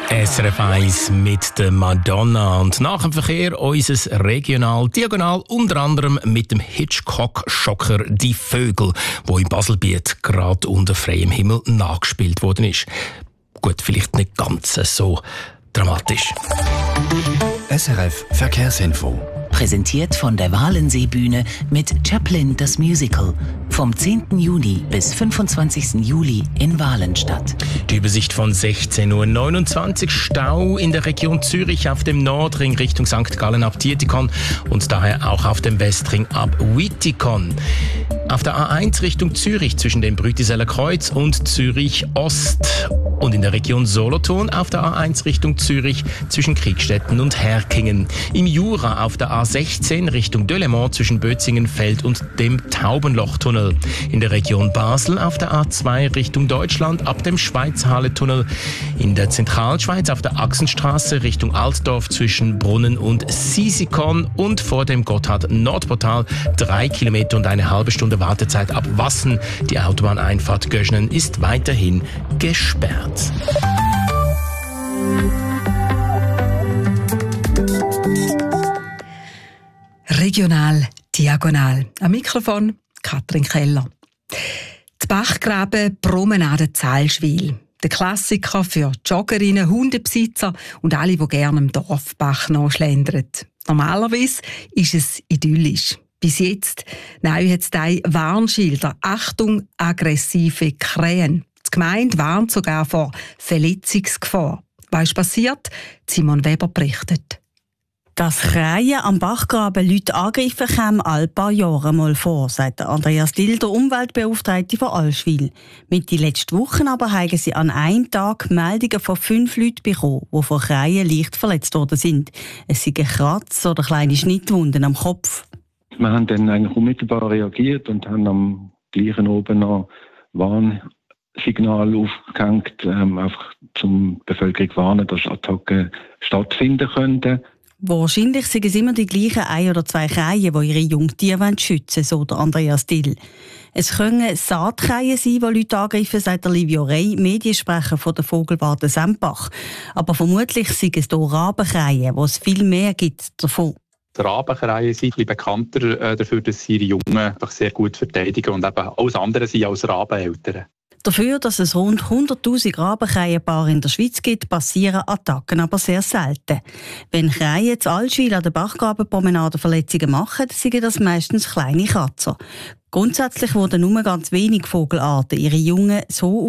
SRF 1 mit der Madonna und nach dem Verkehr unser Regional-Diagonal, unter anderem mit dem Hitchcock-Schocker «Die Vögel», wo in Baselbiet gerade unter freiem Himmel nachgespielt worden ist. Gut, vielleicht nicht ganz so dramatisch. SRF Verkehrsinfo. Präsentiert von der Walensee-Bühne mit Chaplin das Musical. Vom 10. Juni bis 25. Juli in Walenstadt. Die Übersicht von 16.29 Uhr. Stau in der Region Zürich auf dem Nordring Richtung St. Gallen ab Dietikon und daher auch auf dem Westring ab Wittikon. Auf der A1 Richtung Zürich zwischen dem Brütiseller Kreuz und Zürich Ost. Und in der Region Solothurn auf der A1 Richtung Zürich zwischen Kriegstetten und Herkingen. Im Jura auf der A16 Richtung Delémont zwischen Bözingenfeld und dem Taubenlochtunnel. In der Region Basel auf der A2 Richtung Deutschland ab dem Schweizhalle-Tunnel. In der Zentralschweiz auf der Achsenstraße Richtung Altdorf zwischen Brunnen und Sisikon und vor dem Gotthard-Nordportal 3 Kilometer und eine halbe Stunde Wartezeit ab Wassen. Die Autobahneinfahrt Göschnen ist weiterhin gesperrt. Regional Diagonal. Am Mikrofon Katrin Keller. Die Bachgraben Promenade Zahlschwil. Der Klassiker für Joggerinnen, Hundebesitzer und alle, die gerne am Dorfbach nachschlendern. Normalerweise ist es idyllisch. Bis jetzt neu hat es drei Warnschilder. Achtung, aggressive Krähen. Die Gemeinde warnt sogar vor Verletzungsgefahr. Was ist passiert? Simon Weber berichtet. Dass Krähen am Bachgraben Leute angreifen, kommen alle paar Jahre mal vor, sagt Andreas Dill, der Umweltbeauftragte von Allschwil. Mitte letzten Wochen aber haben sie an einem Tag Meldungen von 5 Leuten bekommen, die von Krähen leicht verletzt worden sind. Es sind Kratzer oder kleine Schnittwunden am Kopf. Wir haben dann eigentlich unmittelbar reagiert und haben am gleichen oben noch Warnsignal aufgehängt, einfach zum Bevölkerung warnen, dass Attacken stattfinden könnten. Wahrscheinlich sind es immer die gleichen 1 oder 2 Krähen, die ihre Jungtiere schützen wollen, so der Andreas Dill. Es können Saatkrähen sein, die Leute angreifen, sagt der Livio Rey, Mediensprecher von der Vogelwarte Sempach. Aber vermutlich sind es hier Rabenkrähen, wo es viel mehr gibt davon. Die Rabenkrähen sind bekannter dafür, dass sie ihre Jungen einfach sehr gut verteidigen und eben alles andere sind als Rabeneltern. Dafür, dass es rund 100'000 Rabenkrähenpaare in der Schweiz gibt, passieren Attacken aber sehr selten. Wenn Krähen zu Allschwil an der Bachgrabenpromenade Verletzungen machen, sind das meistens kleine Kratzer. Grundsätzlich wurden nur ganz wenige Vogelarten ihre Jungen so